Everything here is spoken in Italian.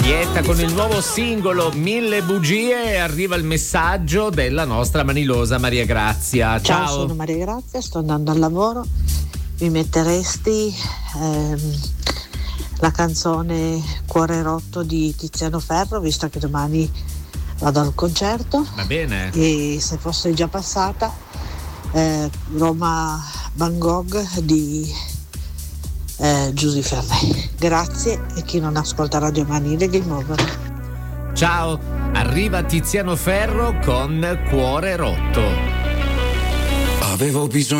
Lietta con il nuovo singolo 1000 bugie, arriva il messaggio della nostra manilosa Maria Grazia. Ciao, sono Maria Grazia, sto andando al lavoro. Mi metteresti la canzone Cuore rotto di Tiziano Ferro, visto che domani vado al concerto? Va bene. E se fosse già passata Roma Van Gogh di Giusy Ferré. Grazie, e chi non ascolta Radio Manile, game over. Ciao, arriva Tiziano Ferro con Cuore rotto. Avevo bisogno